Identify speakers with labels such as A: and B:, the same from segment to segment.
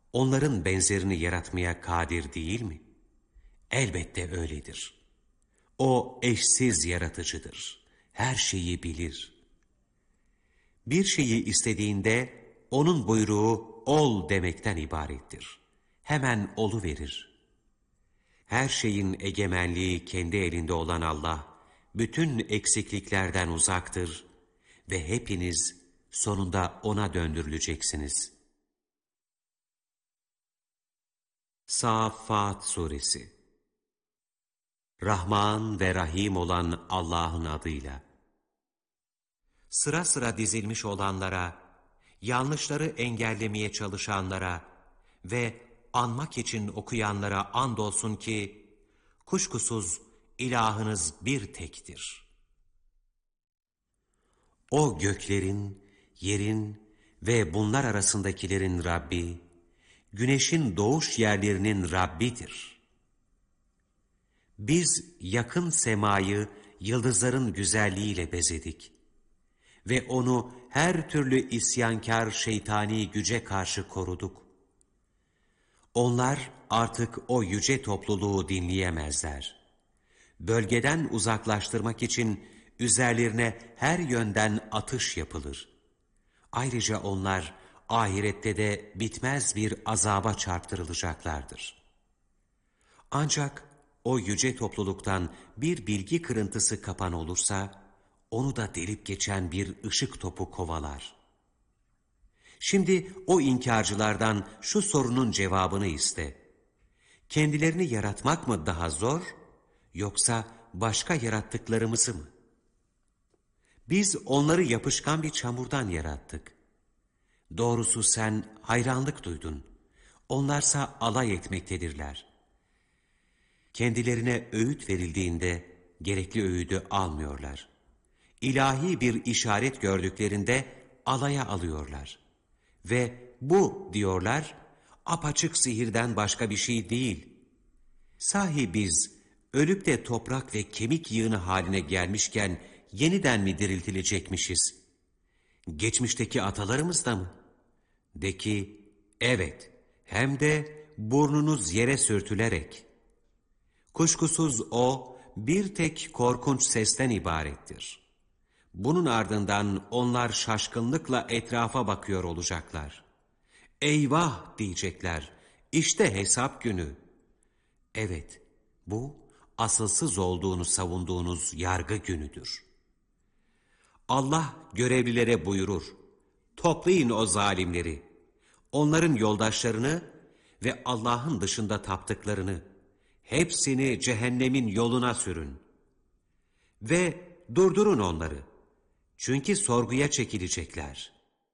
A: onların benzerini yaratmaya kadir değil mi? Elbette öyledir. O eşsiz yaratıcıdır. Her şeyi bilir. Bir şeyi istediğinde onun buyruğu ol demekten ibarettir. Hemen oluverir. Her şeyin egemenliği kendi elinde olan Allah, bütün eksikliklerden uzaktır ve hepiniz sonunda ona döndürüleceksiniz. Saffat Suresi. Rahman ve Rahim olan Allah'ın adıyla. Sıra sıra dizilmiş olanlara, yanlışları engellemeye çalışanlara ve anmak için okuyanlara andolsun ki, kuşkusuz ilahınız bir tektir. O göklerin, yerin ve bunlar arasındakilerin Rabbi, güneşin doğuş yerlerinin Rabbidir. Biz yakın semayı yıldızların güzelliğiyle bezedik ve onu her türlü isyankar şeytani güce karşı koruduk. Onlar artık o yüce topluluğu dinleyemezler. Bölgeden uzaklaştırmak için üzerlerine her yönden atış yapılır. Ayrıca onlar ahirette de bitmez bir azaba çarptırılacaklardır. Ancak o yüce topluluktan bir bilgi kırıntısı kapan olursa, onu da delip geçen bir ışık topu kovalar. Şimdi o inkarcılardan şu sorunun cevabını iste. Kendilerini yaratmak mı daha zor, yoksa başka yarattıklarımızı mı? Biz onları yapışkan bir çamurdan yarattık. Doğrusu sen hayranlık duydun. Onlarsa alay etmektedirler. Kendilerine öğüt verildiğinde gerekli öğüdü almıyorlar. İlahi bir işaret gördüklerinde alaya alıyorlar. Ve bu diyorlar, apaçık sihirden başka bir şey değil. Sahi biz ölüp de toprak ve kemik yığını haline gelmişken yeniden mi diriltilecekmişiz? Geçmişteki atalarımız da mı? De ki, evet, hem de burnunuz yere sürtülerek. Kuşkusuz o bir tek korkunç sesten ibarettir. Bunun ardından onlar şaşkınlıkla etrafa bakıyor olacaklar. Eyvah diyecekler, işte hesap günü. Evet, bu asılsız olduğunu savunduğunuz yargı günüdür. Allah görevlilere buyurur, toplayın o zalimleri, onların yoldaşlarını ve Allah'ın dışında taptıklarını, hepsini cehennemin yoluna sürün. Ve durdurun onları, çünkü sorguya çekilecekler.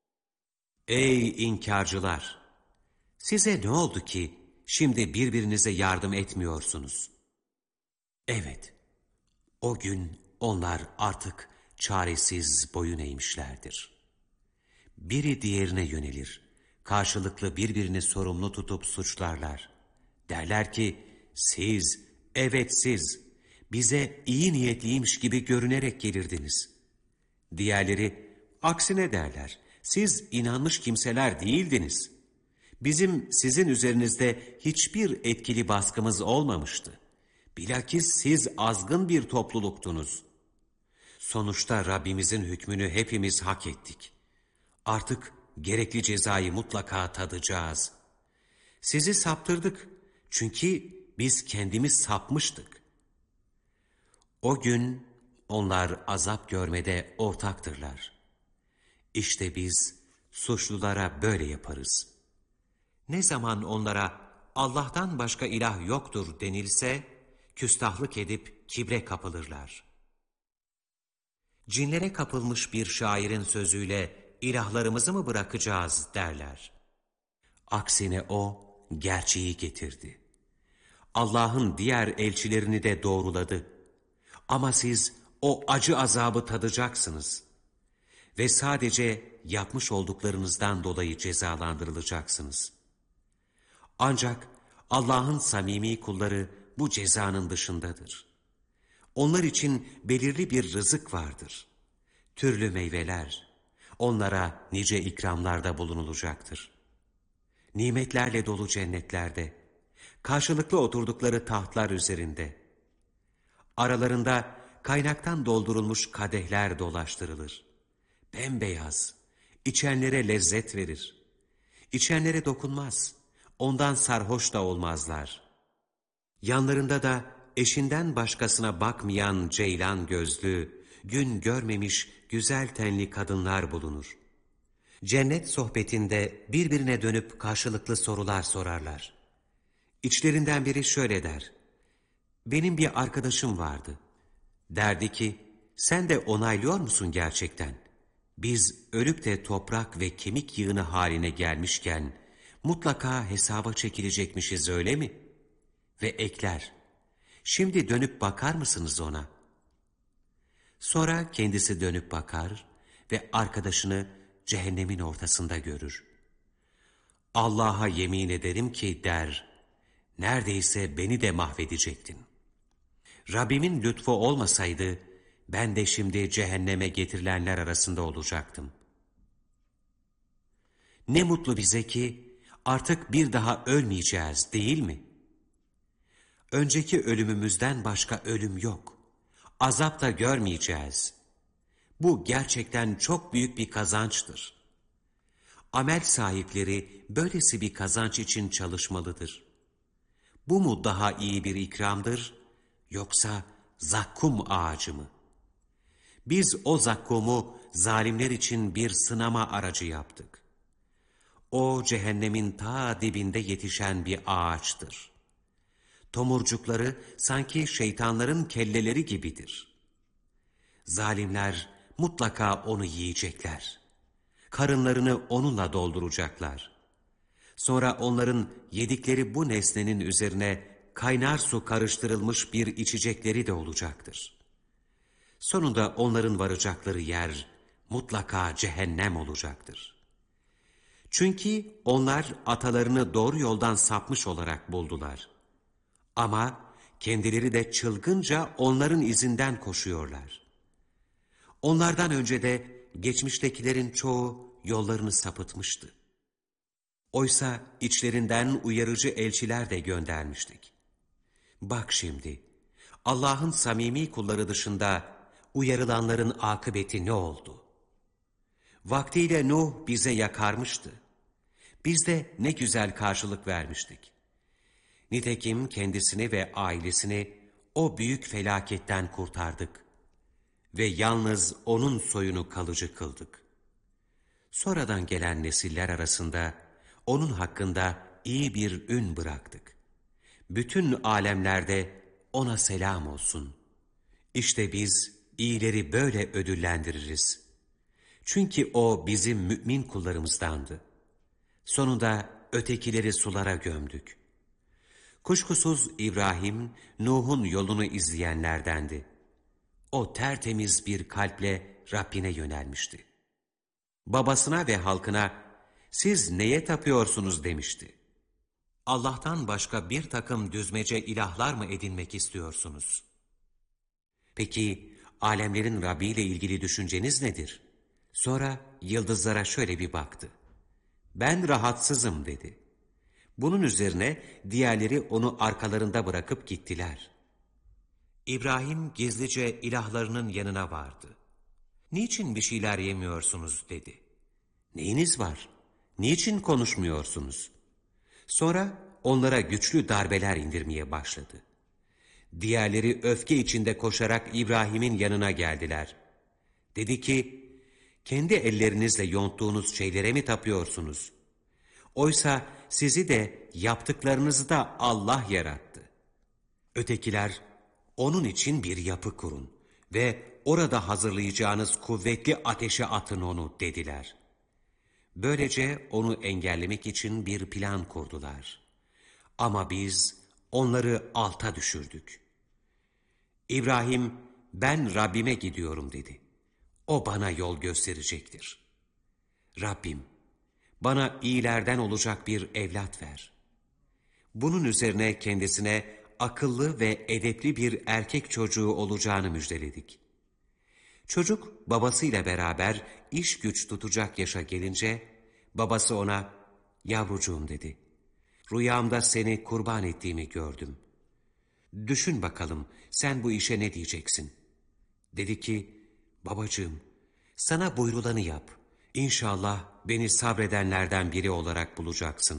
A: Ey inkarcılar! Size ne oldu ki şimdi birbirinize yardım etmiyorsunuz? Evet, o gün onlar artık çaresiz boyun eğmişlerdir. Biri diğerine yönelir, karşılıklı birbirini sorumlu tutup suçlarlar. Derler ki, siz, evet siz, bize iyi niyetliymiş gibi görünerek gelirdiniz. Diğerleri, aksine derler, siz inanmış kimseler değildiniz. Bizim sizin üzerinizde hiçbir etkili baskımız olmamıştı. Bilakis siz azgın bir topluluktunuz. Sonuçta Rabbimizin hükmünü hepimiz hak ettik. Artık gerekli cezayı mutlaka tadacağız. Sizi saptırdık çünkü biz kendimiz sapmıştık. O gün onlar azap görmede ortaktırlar. İşte biz suçlulara böyle yaparız. Ne zaman onlara Allah'tan başka ilah yoktur denilse, küstahlık edip kibre kapılırlar. Cinlere kapılmış bir şairin sözüyle ilahlarımızı mı bırakacağız derler. Aksine o gerçeği getirdi. Allah'ın diğer elçilerini de doğruladı. Ama siz o acı azabı tadacaksınız. Ve sadece yapmış olduklarınızdan dolayı cezalandırılacaksınız. Ancak Allah'ın samimi kulları bu cezanın dışındadır. Onlar için belirli bir rızık vardır. Türlü meyveler, onlara nice ikramlarda bulunulacaktır. nimetlerle dolu cennetlerde, karşılıklı oturdukları tahtlar üzerinde. Aralarında kaynaktan doldurulmuş kadehler dolaştırılır. Bembeyaz, içenlere lezzet verir. İçenlere dokunmaz, ondan sarhoş da olmazlar. Yanlarında da eşinden başkasına bakmayan ceylan gözlü, gün görmemiş güzel tenli kadınlar bulunur. Cennet sohbetinde birbirine dönüp karşılıklı sorular sorarlar. İçlerinden biri şöyle der: benim bir arkadaşım vardı. Derdi ki, sen de onaylıyor musun gerçekten? Biz ölüp de toprak ve kemik yığını haline gelmişken mutlaka hesaba çekilecekmişiz, öyle mi? Ve ekler, şimdi dönüp bakar mısınız ona? Sonra kendisi dönüp bakar ve arkadaşını cehennemin ortasında görür. Allah'a yemin ederim ki der, neredeyse beni de mahvedecektin. Rabbimin lütfu olmasaydı, ben de şimdi cehenneme getirilenler arasında olacaktım. Ne mutlu bize ki artık bir daha ölmeyeceğiz, değil mi? Önceki ölümümüzden başka ölüm yok. Azap da görmeyeceğiz. Bu gerçekten çok büyük bir kazançtır. Amel sahipleri böylesi bir kazanç için çalışmalıdır. Bu mu daha iyi bir ikramdır, yoksa zakkum ağacı mı? Biz o zakkumu zalimler için bir sınama aracı yaptık. O cehennemin ta dibinde yetişen bir ağaçtır. Tomurcukları sanki şeytanların kelleleri gibidir. Zalimler mutlaka onu yiyecekler. Karınlarını onunla dolduracaklar. Sonra onların yedikleri bu nesnenin üzerine kaynar su karıştırılmış bir içecekleri de olacaktır. Sonunda onların varacakları yer mutlaka cehennem olacaktır. Çünkü onlar atalarını doğru yoldan sapmış olarak buldular. Ama kendileri de çılgınca onların izinden koşuyorlar. Onlardan önce de geçmiştekilerin çoğu yollarını sapıtmıştı. Oysa içlerinden uyarıcı elçiler de göndermiştik. Bak şimdi, Allah'ın samimi kulları dışında uyarılanların akıbeti ne oldu? Vaktiyle Nuh bize yakarmıştı. Biz de ne güzel karşılık vermiştik. Nitekim kendisini ve ailesini o büyük felaketten kurtardık ve yalnız onun soyunu kalıcı kıldık. Sonradan gelen nesiller arasında onun hakkında iyi bir ün bıraktık. Bütün alemlerde ona selam olsun. İşte biz iyileri böyle ödüllendiririz. Çünkü o bizim mümin kullarımızdandı. Sonunda ötekileri sulara gömdük. Kuşkusuz İbrahim, Nuh'un yolunu izleyenlerdendi. O tertemiz bir kalple Rabbine yönelmişti. Babasına ve halkına, siz neye tapıyorsunuz demişti. Allah'tan başka bir takım düzmece ilahlar mı edinmek istiyorsunuz? Peki, alemlerin Rabbi ile ilgili düşünceniz nedir? Sonra yıldızlara şöyle bir baktı. Ben rahatsızım dedi. Bunun üzerine diğerleri onu arkalarında bırakıp gittiler. İbrahim gizlice ilahlarının yanına vardı. Niçin bir şeyler yemiyorsunuz dedi. Neyiniz var? Niçin konuşmuyorsunuz? Sonra onlara güçlü darbeler indirmeye başladı. Diğerleri öfke içinde koşarak İbrahim'in yanına geldiler. Dedi ki, kendi ellerinizle yonttuğunuz şeylere mi tapıyorsunuz? Oysa sizi de yaptıklarınızı da Allah yarattı. Ötekiler, onun için bir yapı kurun ve orada hazırlayacağınız kuvvetli ateşe atın onu dediler. Böylece onu engellemek için bir plan kurdular. Ama biz onları alta düşürdük. İbrahim, ben Rabbime gidiyorum dedi. O bana yol gösterecektir. Rabbim, bana iyilerden olacak bir evlat ver. Bunun üzerine kendisine akıllı ve edepli bir erkek çocuğu olacağını müjdeledik. Çocuk babasıyla beraber iş güç tutacak yaşa gelince babası ona, Yavrucuğum dedi. Rüyamda seni kurban ettiğimi gördüm. Düşün bakalım sen bu işe ne diyeceksin? Dedi ki, babacığım sana buyrulanı yap. İnşallah beni sabredenlerden biri olarak bulacaksın.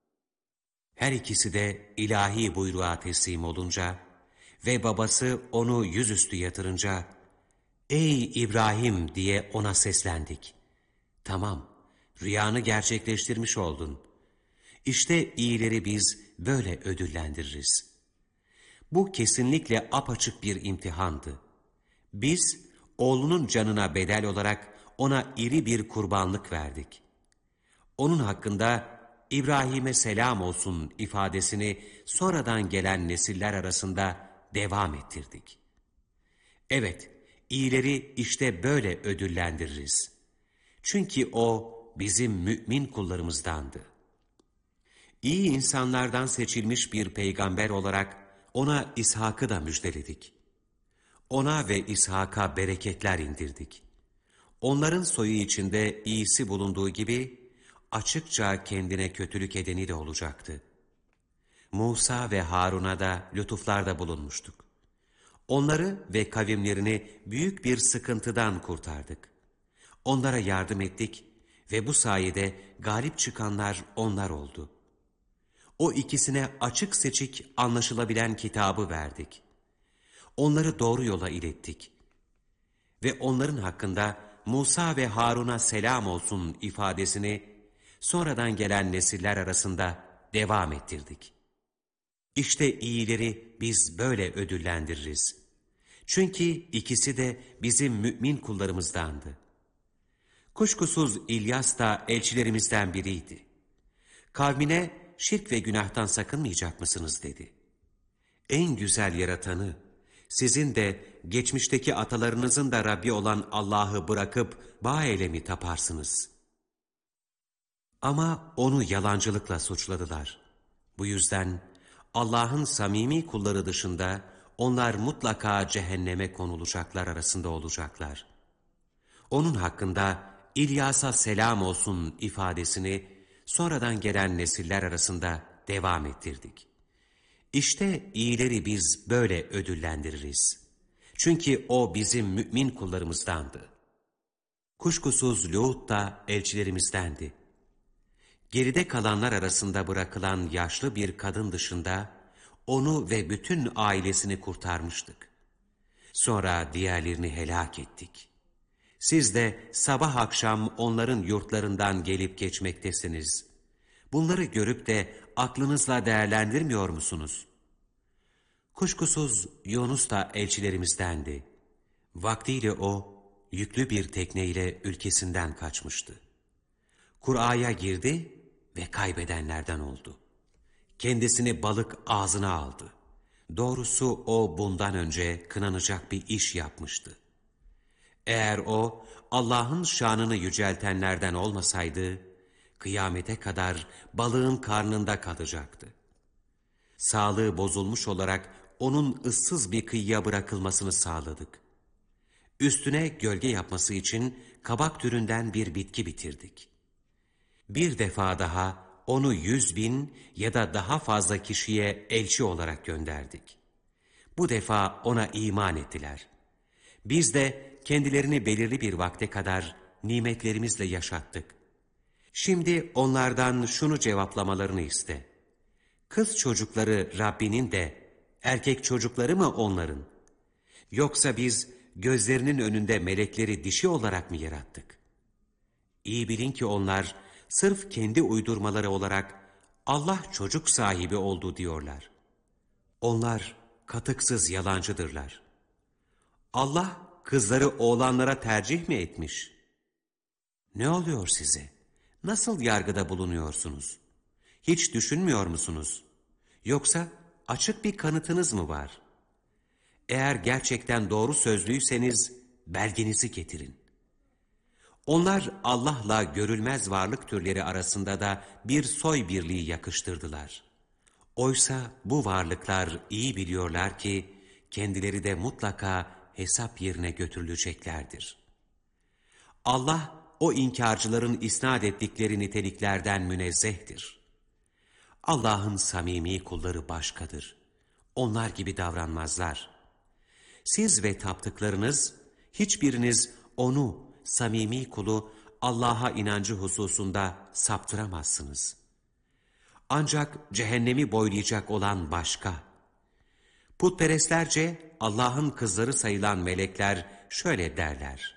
A: Her ikisi de ilahi buyruğa teslim olunca ve babası onu yüzüstü yatırınca, ''Ey İbrahim!'' diye ona seslendik. ''Tamam, rüyanı gerçekleştirmiş oldun. İşte iyileri biz böyle ödüllendiririz.'' Bu kesinlikle apaçık bir imtihandı. Biz oğlunun canına bedel olarak ona iri bir kurbanlık verdik. Onun hakkında İbrahim'e selam olsun ifadesini sonradan gelen nesiller arasında devam ettirdik. Evet, iyileri işte böyle ödüllendiririz. Çünkü o bizim mümin kullarımızdandı. İyi insanlardan seçilmiş bir peygamber olarak ona İshak'ı da müjdeledik. Ona ve İshak'a bereketler indirdik. Onların soyu içinde iyisi bulunduğu gibi açıkça kendine kötülük edeni de olacaktı. Musa ve Harun'a da lütuflarda bulunmuştuk. Onları ve kavimlerini büyük bir sıkıntıdan kurtardık. Onlara yardım ettik ve bu sayede galip çıkanlar onlar oldu. O ikisine açık seçik anlaşılabilen kitabı verdik. Onları doğru yola ilettik. Ve onların hakkında Musa ve Harun'a selam olsun ifadesini sonradan gelen nesiller arasında devam ettirdik. İşte iyileri biz böyle ödüllendiririz. Çünkü ikisi de bizim mümin kullarımızdandı. Kuşkusuz İlyas da elçilerimizden biriydi. Kavmine şirk ve günahtan sakınmayacak mısınız dedi. En güzel yaratanı, sizin de geçmişteki atalarınızın da Rabbi olan Allah'ı bırakıp Baal'e mi taparsınız? Ama onu yalancılıkla suçladılar. Bu yüzden Allah'ın samimi kulları dışında onlar mutlaka cehenneme konulacaklar arasında olacaklar. Onun hakkında İlyas'a selam olsun ifadesini sonradan gelen nesiller arasında devam ettirdik. İşte iyileri biz böyle ödüllendiririz. Çünkü o bizim mümin kullarımızdandı. Kuşkusuz Lut da elçilerimizdendi. Geride kalanlar arasında bırakılan yaşlı bir kadın dışında onu ve bütün ailesini kurtarmıştık. Sonra diğerlerini helak ettik. Siz de sabah akşam onların yurtlarından gelip geçmektesiniz. Bunları görüp de aklınızla değerlendirmiyor musunuz? Kuşkusuz Yunus da elçilerimizdendi. Vaktiyle o, yüklü bir tekneyle ülkesinden kaçmıştı. Kur'a'ya girdi ve kaybedenlerden oldu. Kendisini balık ağzına aldı. Doğrusu o bundan önce kınanacak bir iş yapmıştı. Eğer o Allah'ın şanını yüceltenlerden olmasaydı, kıyamete kadar balığın karnında kalacaktı. Sağlığı bozulmuş olarak onun ıssız bir kıyıya bırakılmasını sağladık. Üstüne gölge yapması için kabak türünden bir bitki bitirdik. Bir defa daha onu 100.000 ya da daha fazla kişiye elçi olarak gönderdik. Bu defa ona iman ettiler. Biz de kendilerini belirli bir vakte kadar nimetlerimizle yaşattık. Şimdi onlardan şunu cevaplamalarını iste. Kız çocukları Rabbinin de, erkek çocukları mı onların? Yoksa biz gözlerinin önünde melekleri dişi olarak mı yarattık? İyi bilin ki onlar sırf kendi uydurmaları olarak Allah çocuk sahibi oldu diyorlar. Onlar katıksız yalancıdırlar. Allah kızları oğlanlara tercih mi etmiş? Ne oluyor size? Nasıl yargıda bulunuyorsunuz? Hiç düşünmüyor musunuz? Yoksa açık bir kanıtınız mı var? Eğer gerçekten doğru sözlüyseniz belgenizi getirin. Onlar Allah'la görülmez varlık türleri arasında da bir soy birliği yakıştırdılar. Oysa bu varlıklar iyi biliyorlar ki kendileri de mutlaka hesap yerine götürüleceklerdir. Allah o inkarcıların isnat ettikleri niteliklerden münezzehtir. Allah'ın samimi kulları başkadır. Onlar gibi davranmazlar. Siz ve taptıklarınız, hiçbiriniz onu, samimi kulu, Allah'a inancı hususunda saptıramazsınız. Ancak cehennemi boylayacak olan başka. Putperestlerce Allah'ın kızları sayılan melekler şöyle derler: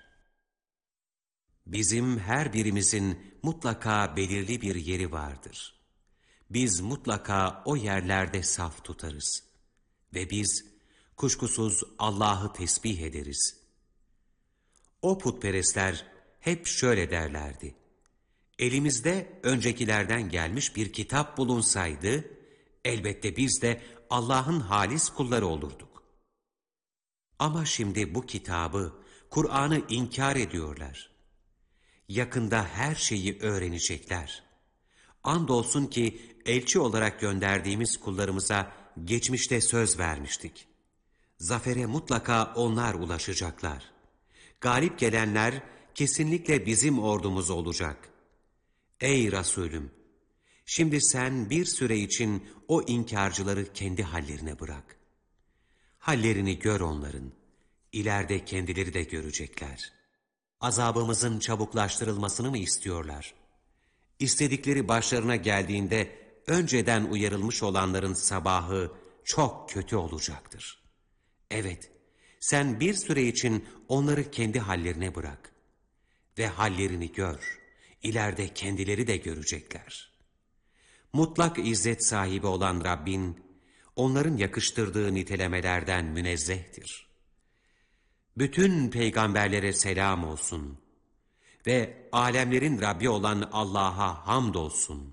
A: bizim her birimizin mutlaka belirli bir yeri vardır. Biz mutlaka o yerlerde saf tutarız. Ve biz kuşkusuz Allah'ı tesbih ederiz. O putperestler hep şöyle derlerdi: elimizde öncekilerden gelmiş bir kitap bulunsaydı, elbette biz de Allah'ın halis kulları olurduk. Ama şimdi bu kitabı, Kur'an'ı inkar ediyorlar. Yakında her şeyi öğrenecekler. Andolsun ki elçi olarak gönderdiğimiz kullarımıza geçmişte söz vermiştik. Zafere mutlaka onlar ulaşacaklar. Galip gelenler kesinlikle bizim ordumuz olacak. Ey Resulüm! Şimdi sen bir süre için o inkarcıları kendi hallerine bırak. Hallerini gör onların. İleride kendileri de görecekler. Azabımızın çabuklaştırılmasını mı istiyorlar? İstedikleri başlarına geldiğinde önceden uyarılmış olanların sabahı çok kötü olacaktır. Evet, sen bir süre için onları kendi hallerine bırak. Ve hallerini gör. İleride kendileri de görecekler. Mutlak izzet sahibi olan Rabbin, onların yakıştırdığı nitelemelerden münezzehtir. Bütün peygamberlere selam olsun ve alemlerin Rabbi olan Allah'a hamdolsun.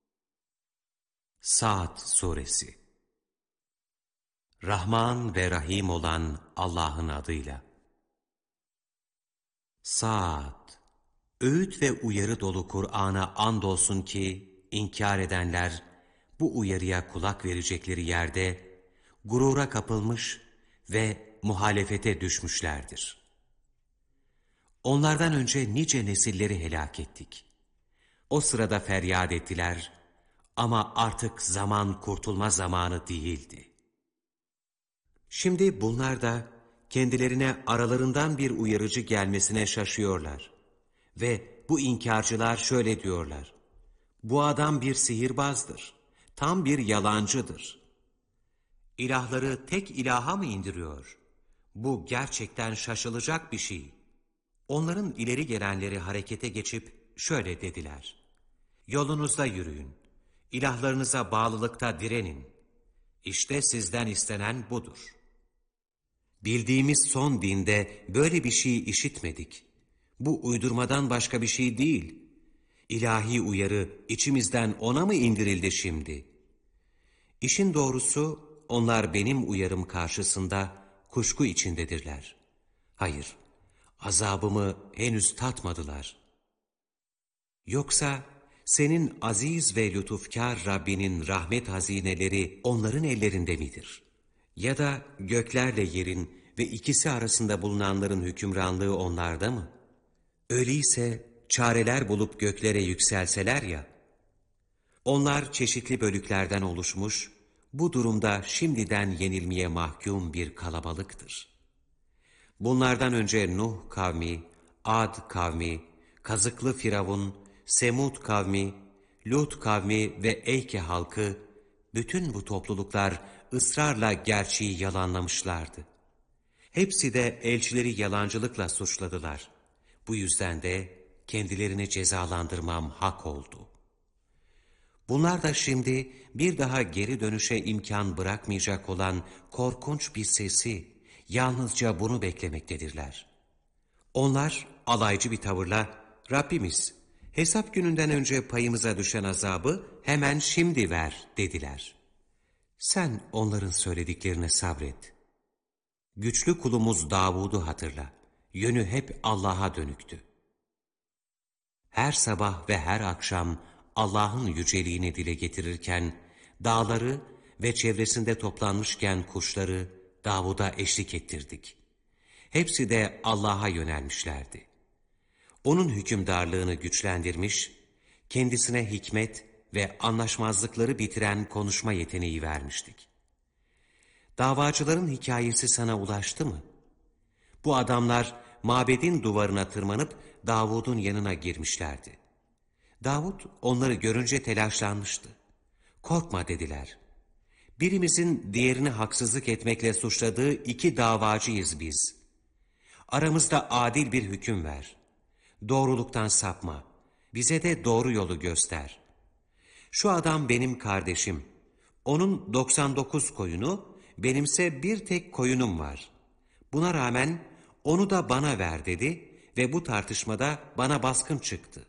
A: Sa'd Suresi. Rahman ve Rahim olan Allah'ın adıyla. Sa'd. Öğüt ve uyarı dolu Kur'an'a andolsun ki inkar edenler bu uyarıya kulak verecekleri yerde gurura kapılmış ve muhalefete düşmüşlerdir. Onlardan önce nice nesilleri helak ettik. O sırada feryat ettiler ama artık zaman kurtulma zamanı değildi. Şimdi bunlar da kendilerine aralarından bir uyarıcı gelmesine şaşıyorlar. Ve bu inkarcılar şöyle diyorlar: bu adam bir sihirbazdır, tam bir yalancıdır. İlahları tek ilaha mı indiriyor? Bu gerçekten şaşılacak bir şey. Onların ileri gelenleri harekete geçip şöyle dediler: yolunuzda yürüyün, ilahlarınıza bağlılıkta direnin. İşte sizden istenen budur. Bildiğimiz son dinde böyle bir şey işitmedik. Bu uydurmadan başka bir şey değil. İlahi uyarı içimizden ona mı indirildi şimdi? İşin doğrusu onlar benim uyarım karşısında kuşku içindedirler. Hayır, azabımı henüz tatmadılar. Yoksa senin aziz ve lütufkar Rabbinin rahmet hazineleri onların ellerinde midir? Ya da göklerle yerin ve ikisi arasında bulunanların hükümranlığı onlarda mı? Öyleyse çareler bulup göklere yükselseler ya, onlar çeşitli bölüklerden oluşmuş, bu durumda şimdiden yenilmeye mahkum bir kalabalıktır. Bunlardan önce Nuh kavmi, Ad kavmi, Kazıklı Firavun, Semud kavmi, Lut kavmi ve Eyke halkı, bütün bu topluluklar ısrarla gerçeği yalanlamışlardı. Hepsi de elçileri yalancılıkla suçladılar. Bu yüzden de kendilerini cezalandırmam hak oldu. Bunlar da şimdi bir daha geri dönüşe imkan bırakmayacak olan korkunç bir sesi, yalnızca bunu beklemektedirler. Onlar alaycı bir tavırla, Rabbimiz, hesap gününden önce payımıza düşen azabı hemen şimdi ver dediler. Sen onların söylediklerine sabret. Güçlü kulumuz Davud'u hatırla, yönü hep Allah'a dönüktü. Her sabah ve her akşam Allah'ın yüceliğini dile getirirken, dağları ve çevresinde toplanmışken kuşları Davud'a eşlik ettirdik. Hepsi de Allah'a yönelmişlerdi. Onun hükümdarlığını güçlendirmiş, kendisine hikmet ve anlaşmazlıkları bitiren konuşma yeteneği vermiştik. Davacıların hikayesi sana ulaştı mı? Bu adamlar mabedin duvarına tırmanıp Davud'un yanına girmişlerdi. Davud onları görünce telaşlanmıştı. Korkma dediler. Birimizin diğerini haksızlık etmekle suçladığı 2 davacıyız biz. Aramızda adil bir hüküm ver. Doğruluktan sapma. Bize de doğru yolu göster. Şu adam benim kardeşim. Onun 99 koyunu, benimse bir tek koyunum var. Buna rağmen onu da bana ver dedi ve bu tartışmada bana baskın çıktı.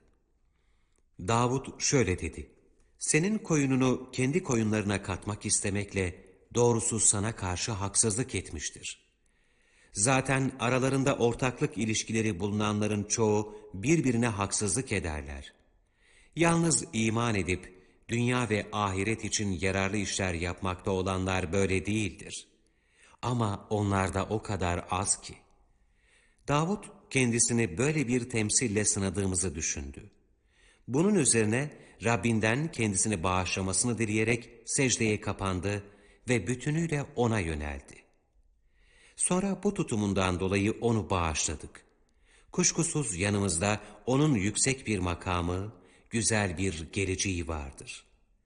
A: Davud şöyle dedi. Senin koyununu kendi koyunlarına katmak istemekle doğrusu sana karşı haksızlık etmiştir. Zaten aralarında ortaklık ilişkileri bulunanların çoğu birbirine haksızlık ederler. Yalnız iman edip dünya ve ahiret için yararlı işler yapmakta olanlar böyle değildir. Ama onlar da o kadar az ki. Davud kendisini böyle bir temsille sınadığımızı düşündü. Bunun üzerine Rabbinden kendisini bağışlamasını dileyerek secdeye kapandı ve bütünüyle ona yöneldi. Sonra bu tutumundan dolayı onu bağışladık. Kuşkusuz yanımızda onun yüksek bir makamı, güzel bir geleceği vardır.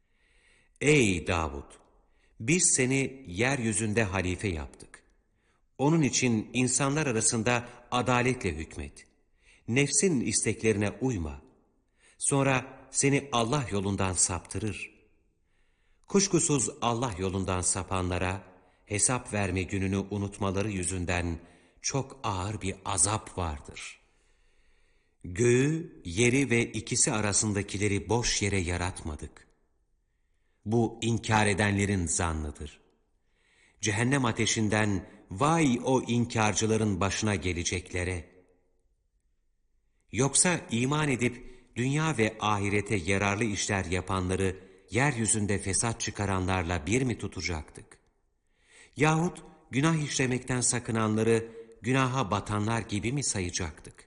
A: Ey Davud! Biz seni yeryüzünde halife yaptık. Onun için insanlar arasında adaletle hükmet. Nefsin isteklerine uyma. Sonra seni Allah yolundan saptırır. Kuşkusuz Allah yolundan sapanlara hesap verme gününü unutmaları yüzünden çok ağır bir azap vardır. Göğü, yeri ve ikisi arasındakileri boş yere yaratmadık. Bu inkar edenlerin zannıdır. Cehennem ateşinden vay o inkarcıların başına geleceklere. Yoksa iman edip dünya ve ahirete yararlı işler yapanları yeryüzünde fesat çıkaranlarla bir mi tutacaktık? Yahut günah işlemekten sakınanları günaha batanlar gibi mi sayacaktık?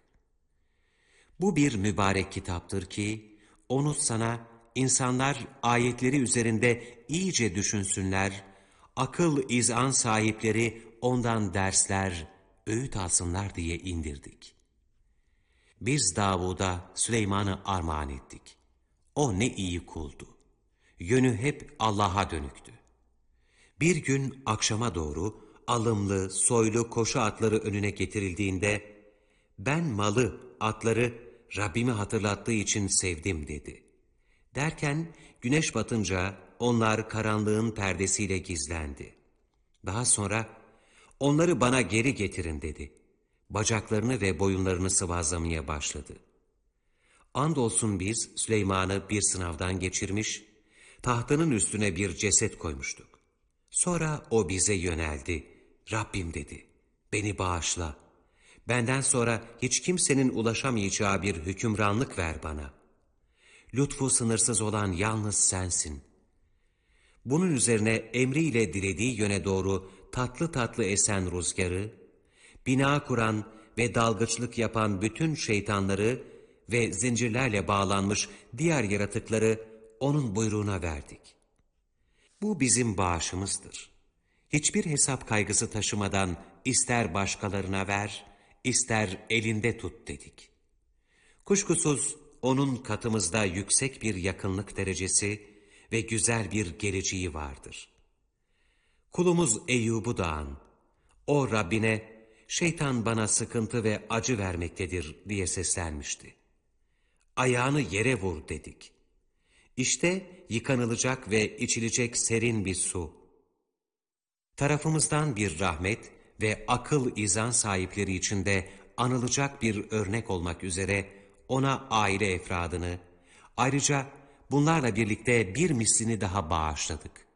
A: Bu bir mübarek kitaptır ki onu sana insanlar ayetleri üzerinde iyice düşünsünler, akıl izan sahipleri ondan dersler, öğüt alsınlar diye indirdik. Biz Davud'a Süleyman'ı armağan ettik. O ne iyi kuldu. Yönü hep Allah'a dönüktü. Bir gün akşama doğru alımlı, soylu koşu atları önüne getirildiğinde, ben malı, atları Rabbimi hatırlattığı için sevdim dedi. Derken güneş batınca onlar karanlığın perdesiyle gizlendi. Daha sonra onları bana geri getirin dedi. Bacaklarını ve boyunlarını sıvazlamaya başladı. Andolsun biz Süleyman'ı bir sınavdan geçirmiş, tahtının üstüne bir ceset koymuştuk. Sonra o bize yöneldi. Rabbim dedi, beni bağışla. Benden sonra hiç kimsenin ulaşamayacağı bir hükümranlık ver bana. Lütfu sınırsız olan yalnız sensin. Bunun üzerine emriyle dilediği yöne doğru tatlı tatlı esen rüzgarı, bina kuran ve dalgıçlık yapan bütün şeytanları ve zincirlerle bağlanmış diğer yaratıkları onun buyruğuna verdik. Bu bizim bağışımızdır. Hiçbir hesap kaygısı taşımadan ister başkalarına ver, ister elinde tut dedik. Kuşkusuz onun katımızda yüksek bir yakınlık derecesi ve güzel bir geleceği vardır. Kulumuz Eyyub'u da an. O Rabbine, şeytan bana sıkıntı ve acı vermektedir diye seslenmişti. Ayağını yere vur dedik. İşte yıkanılacak ve içilecek serin bir su. Tarafımızdan bir rahmet ve akıl izan sahipleri içinde anılacak bir örnek olmak üzere ona aile efradını, ayrıca bunlarla birlikte bir mislini daha bağışladık.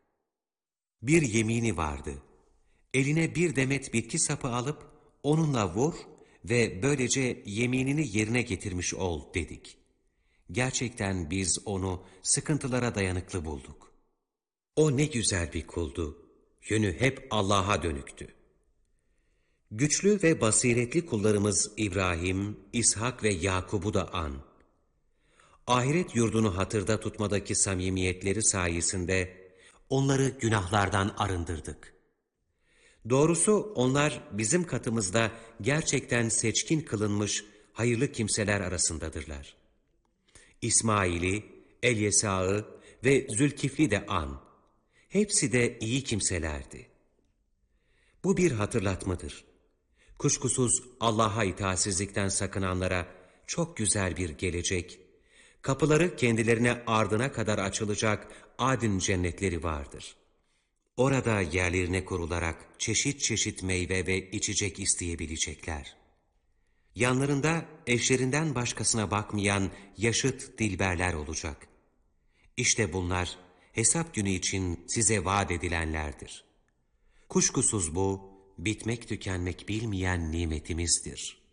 A: Bir yemini vardı. Eline bir demet bitki sapı alıp onunla vur ve böylece yeminini yerine getirmiş ol dedik. Gerçekten biz onu sıkıntılara dayanıklı bulduk. O ne güzel bir kuldu. Yönü hep Allah'a dönüktü. Güçlü ve basiretli kullarımız İbrahim, İshak ve Yakub'u da an. Ahiret yurdunu hatırda tutmadaki samimiyetleri sayesinde onları günahlardan arındırdık. Doğrusu onlar bizim katımızda gerçekten seçkin kılınmış hayırlı kimseler arasındadırlar. İsmail'i, Elyesa'ı ve Zülkifli de an. Hepsi de iyi kimselerdi. Bu bir hatırlatmadır. Kuşkusuz Allah'a itaatsizlikten sakınanlara çok güzel bir gelecek, kapıları kendilerine ardına kadar açılacak adin cennetleri vardır. Orada yerlerine kurularak çeşit çeşit meyve ve içecek isteyebilecekler. Yanlarında eşlerinden başkasına bakmayan yaşıt dilberler olacak. İşte bunlar hesap günü için size vaat edilenlerdir. Kuşkusuz bu, bitmek tükenmek bilmeyen nimetimizdir.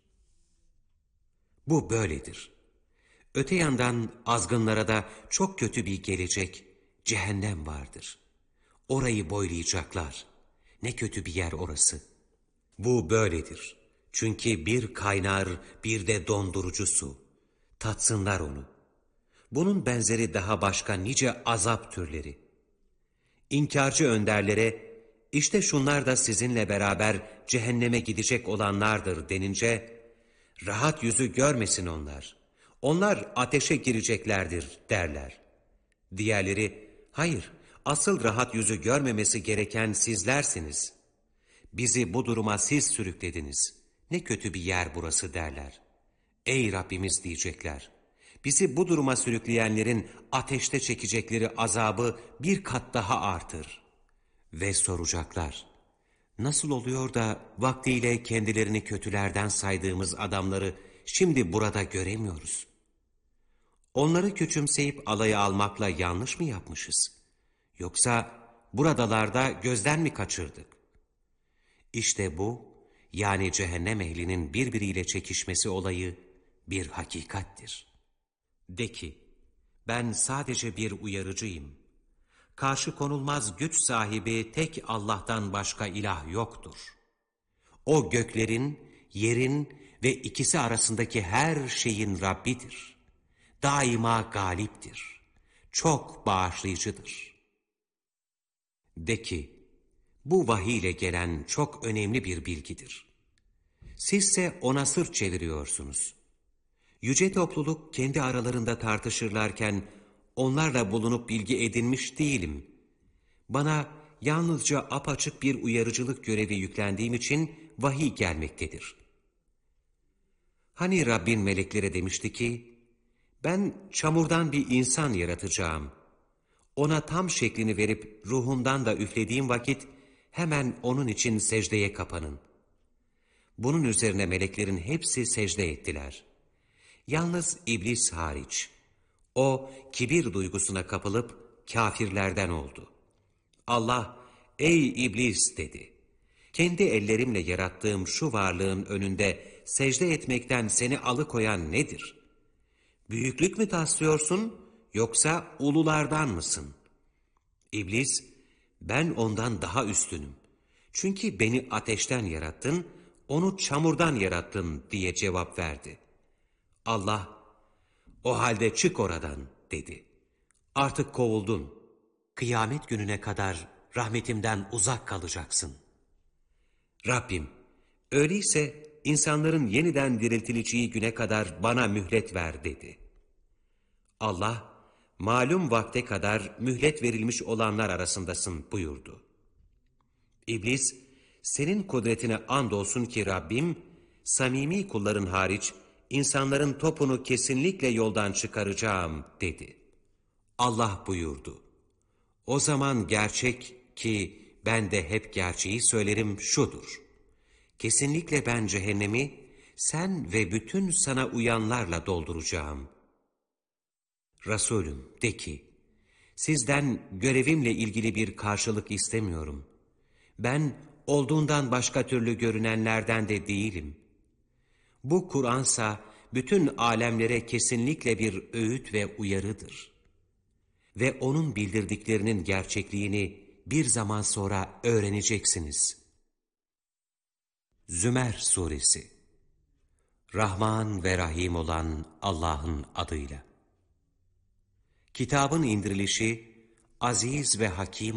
A: Bu böyledir. Öte yandan azgınlara da çok kötü bir gelecek, cehennem vardır. Orayı boylayacaklar. Ne kötü bir yer orası. Bu böyledir. Çünkü bir kaynar, bir de dondurucu su. Tatsınlar onu. Bunun benzeri daha başka nice azap türleri. İnkarcı önderlere, işte şunlar da sizinle beraber cehenneme gidecek olanlardır denince, rahat yüzü görmesin onlar. Onlar ateşe gireceklerdir derler. Diğerleri, hayır, asıl rahat yüzü görmemesi gereken sizlersiniz. Bizi bu duruma siz sürüklediniz. Ne kötü bir yer burası derler. Ey Rabbimiz diyecekler. Bizi bu duruma sürükleyenlerin ateşte çekecekleri azabı bir kat daha artır. Ve soracaklar. Nasıl oluyor da vaktiyle kendilerini kötülerden saydığımız adamları şimdi burada göremiyoruz? Onları küçümseyip alaya almakla yanlış mı yapmışız? Yoksa buradalarda gözden mi kaçırdık? İşte bu, yani cehennem ehlinin birbiriyle çekişmesi olayı bir hakikattir. De ki, ben sadece bir uyarıcıyım. Karşı konulmaz güç sahibi tek Allah'tan başka ilah yoktur. O göklerin, yerin ve ikisi arasındaki her şeyin Rabbidir. Daima galiptir. Çok bağışlayıcıdır. De ki, bu vahiy ile gelen çok önemli bir bilgidir. Sizse ona sırt çeviriyorsunuz. Yüce topluluk kendi aralarında tartışırlarken onlarla bulunup bilgi edinmiş değilim. Bana yalnızca apaçık bir uyarıcılık görevi yüklendiğim için vahiy gelmektedir. Hani Rabbin meleklere demişti ki, ben çamurdan bir insan yaratacağım. Ona tam şeklini verip ruhumdan da üflediğim vakit hemen onun için secdeye kapanın. Bunun üzerine meleklerin hepsi secde ettiler. Yalnız iblis hariç. O kibir duygusuna kapılıp kâfirlerden oldu. Allah, ey iblis dedi. Kendi ellerimle yarattığım şu varlığın önünde secde etmekten seni alıkoyan nedir? Büyüklük mü taslıyorsun yoksa ululardan mısın? İblis, ben ondan daha üstünüm. Çünkü beni ateşten yarattın, onu çamurdan yarattın diye cevap verdi. Allah, o halde çık oradan dedi. Artık kovuldun. Kıyamet gününe kadar rahmetimden uzak kalacaksın. Rabbim, öyleyse insanların yeniden diriltileceği güne kadar bana mühlet ver dedi. Allah, malum vakte kadar mühlet verilmiş olanlar arasındasın buyurdu. İblis, senin kudretine andolsun ki Rabbim, samimi kulların hariç insanların topunu kesinlikle yoldan çıkaracağım dedi. Allah buyurdu. O zaman gerçek ki ben de hep gerçeği söylerim şudur. Kesinlikle ben cehennemi sen ve bütün sana uyanlarla dolduracağım. Resulüm de ki, sizden görevimle ilgili bir karşılık istemiyorum. Ben olduğundan başka türlü görünenlerden de değilim. Bu Kur'ansa bütün alemlere kesinlikle bir öğüt ve uyarıdır. Ve onun bildirdiklerinin gerçekliğini bir zaman sonra öğreneceksiniz. Zümer Suresi. Rahman ve Rahim olan Allah'ın adıyla. Kitabın indirilişi aziz ve hakim